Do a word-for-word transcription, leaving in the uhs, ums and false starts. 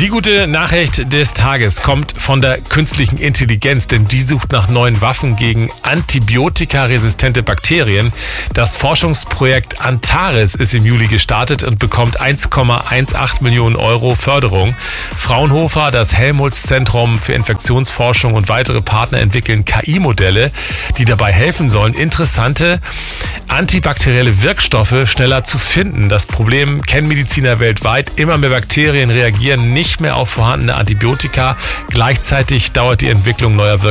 Die gute Nachricht des Tages kommt von der künstlichen Intelligenz, denn die sucht nach neuen Waffen gegen antibiotikaresistente Bakterien. Das Forschungsprojekt Antares ist im Juli gestartet und bekommt eins Komma achtzehn Millionen Euro Förderung. Fraunhofer, das Helmholtz-Zentrum für Infektionsforschung und weitere Partner entwickeln K I-Modelle, die dabei helfen sollen, interessante antibakterielle Wirkstoffe schneller zu finden. Das Problem kennen Mediziner weltweit. Immer mehr Bakterien reagieren nicht mehr auf vorhandene Antibiotika. Gleichzeitig dauert die Entwicklung neuer Wirkstoffe